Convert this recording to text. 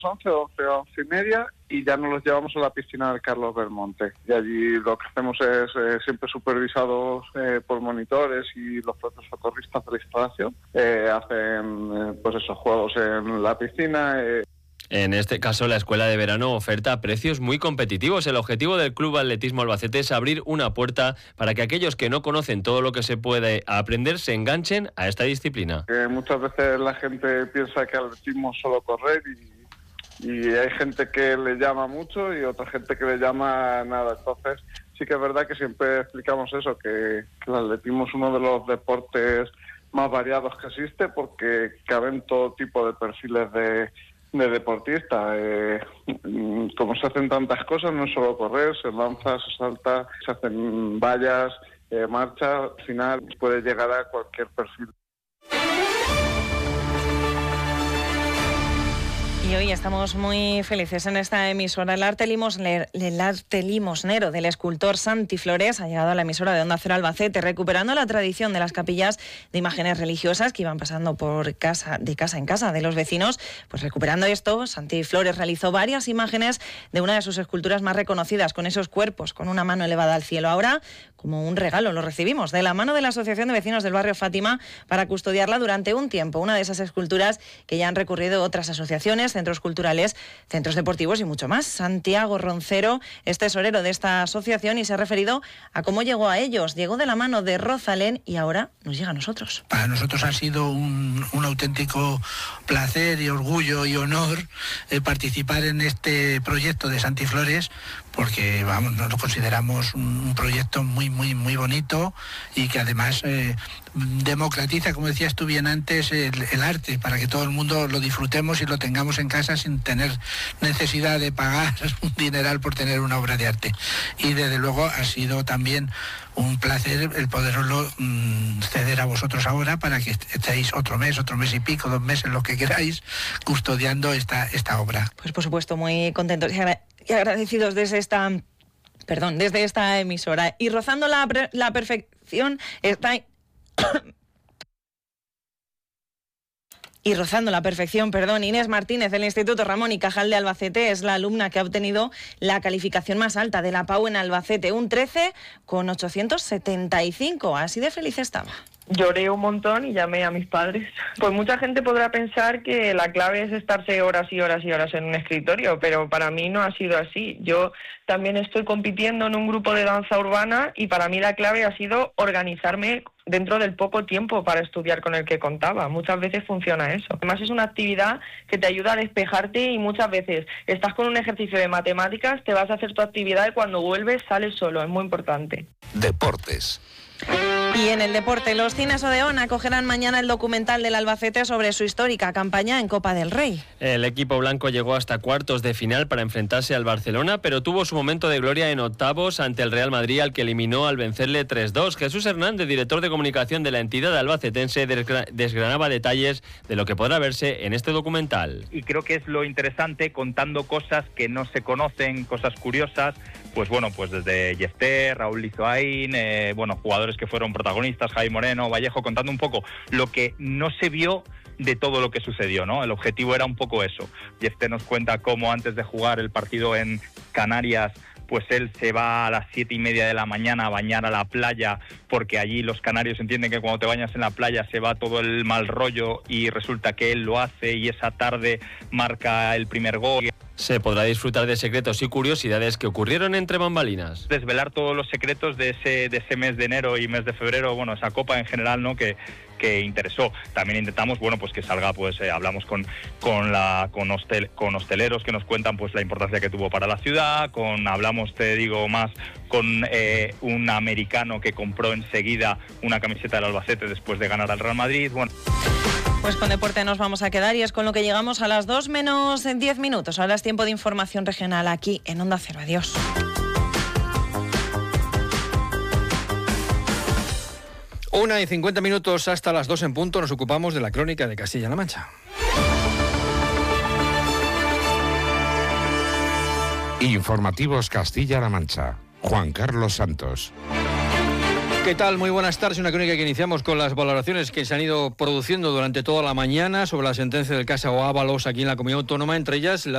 11 y media, y ya nos los llevamos a la piscina del Carlos Belmonte. Y allí lo que hacemos es siempre supervisados por monitores y los propios socorristas de la instalación. Hacen juegos en la piscina. En este caso, la escuela de verano oferta precios muy competitivos. El objetivo del Club Atletismo Albacete es abrir una puerta para que aquellos que no conocen todo lo que se puede aprender se enganchen a esta disciplina. Muchas veces la gente piensa que atletismo es solo correr y hay gente que le llama mucho y otra gente que le llama nada. Entonces, sí que es verdad que siempre explicamos eso, que el atletismo es uno de los deportes más variados que existe porque caben todo tipo de perfiles de deportista. Como se hacen tantas cosas, no es solo correr, se lanza, se salta, se hacen vallas, marcha, al final puede llegar a cualquier perfil. Y hoy estamos muy felices en esta emisora. El arte limosnero del escultor Santi Flores ha llegado a la emisora de Onda Cero Albacete, recuperando la tradición de las capillas de imágenes religiosas que iban pasando por casa en casa de los vecinos. Pues recuperando esto, Santi Flores realizó varias imágenes de una de sus esculturas más reconocidas, con esos cuerpos, con una mano elevada al cielo. Ahora, como un regalo, lo recibimos de la mano de la Asociación de Vecinos del Barrio Fátima para custodiarla durante un tiempo. Una de esas esculturas que ya han recurrido otras asociaciones, centros culturales, centros deportivos y mucho más. Santiago Roncero es tesorero de esta asociación y se ha referido a cómo llegó a ellos. Llegó de la mano de Rosalén y ahora nos llega a nosotros. Para nosotros ha sido un auténtico placer y orgullo y honor participar en este proyecto de Santi Flores, porque nos lo consideramos un proyecto muy bonito y que además democratiza, como decías tú bien antes, el arte, para que todo el mundo lo disfrutemos y lo tengamos en casa sin tener necesidad de pagar un dineral por tener una obra de arte. Y desde luego ha sido también un placer el poderoslo ceder a vosotros ahora para que estéis otro mes y pico, 2 meses, lo que queráis, custodiando esta obra. Pues por supuesto, muy contentos y agradecidos desde esta emisora. Y rozando la perfección está... Y rozando la perfección, Inés Martínez del Instituto Ramón y Cajal de Albacete es la alumna que ha obtenido la calificación más alta de la PAU en Albacete, un 13,875. Así de feliz estaba. Lloré un montón y llamé a mis padres. Pues mucha gente podrá pensar que la clave es estarse horas y horas y horas en un escritorio, pero para mí no ha sido así. Yo también estoy compitiendo en un grupo de danza urbana y para mí la clave ha sido organizarme dentro del poco tiempo para estudiar con el que contaba. Muchas veces funciona eso. Además es una actividad que te ayuda a despejarte y muchas veces estás con un ejercicio de matemáticas, te vas a hacer tu actividad y cuando vuelves sales solo. Es muy importante. Deportes. Y en el deporte, los Cines Odeón acogerán mañana el documental del Albacete sobre su histórica campaña en Copa del Rey. El equipo blanco llegó hasta cuartos de final para enfrentarse al Barcelona, pero tuvo su momento de gloria en octavos ante el Real Madrid, al que eliminó al vencerle 3-2. Jesús Hernández, director de comunicación de la entidad albacetense, desgranaba detalles de lo que podrá verse en este documental. Y creo que es lo interesante, contando cosas que no se conocen, cosas curiosas, pues desde Yefter, Raúl Lizoain, jugadores que fueron protagonistas, Javi Moreno, Vallejo, contando un poco lo que no se vio de todo lo que sucedió, ¿no? El objetivo era un poco eso. Yefter nos cuenta cómo antes de jugar el partido en Canarias, pues él se va a las 7:30 de la mañana a bañar a la playa, porque allí los canarios entienden que cuando te bañas en la playa se va todo el mal rollo, y resulta que él lo hace y esa tarde marca el primer gol. Se podrá disfrutar de secretos y curiosidades que ocurrieron entre bambalinas. Desvelar todos los secretos de ese mes de enero y mes de febrero, esa copa en general, ¿no? que interesó. También intentamos, que salga, hablamos con hosteleros que nos cuentan la importancia que tuvo para la ciudad, hablamos con un americano que compró enseguida una camiseta del Albacete después de ganar al Real Madrid. Pues con deporte nos vamos a quedar y es con lo que llegamos a las 2 menos 10 minutos. Ahora es tiempo de información regional aquí en Onda Cero. Adiós. 1:50 hasta las 2 en punto. Nos ocupamos de la crónica de Castilla-La Mancha. Informativos Castilla-La Mancha. Juan Carlos Santos. ¿Qué tal? Muy buenas tardes. Una crónica que iniciamos con las valoraciones que se han ido produciendo durante toda la mañana sobre la sentencia del caso Ábalos aquí en la Comunidad Autónoma, entre ellas